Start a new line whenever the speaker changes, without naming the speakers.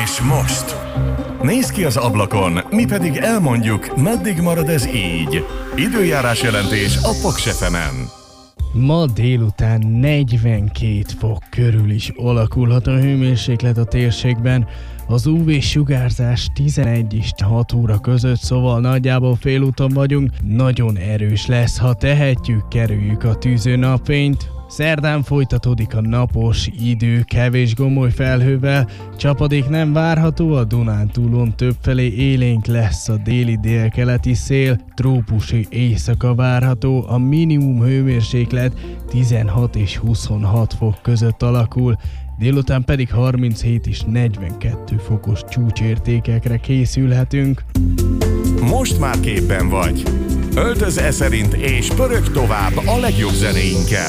És most? Nézz ki az ablakon, mi pedig elmondjuk, meddig marad ez így. Időjárás jelentés a Paks FM-en.
Ma délután 42 fok körül is alakulhat a hőmérséklet a térségben. Az UV-sugárzás 11 és 6 óra között, szóval nagyjából félúton vagyunk. Nagyon erős lesz, ha tehetjük, kerüljük a tűző napfényt. Szerdán folytatódik a napos idő, kevés gomoly felhővel, csapadék nem várható, a Dunántúlon többfelé élénk lesz a déli délkeleti szél, trópusi éjszaka várható, a minimum hőmérséklet 16 és 26 fok között alakul, délután pedig 37 és 42 fokos csúcsértékekre készülhetünk.
Most már képben vagy. Öltöz e szerint és pörög tovább a legjobb zenéinkkel.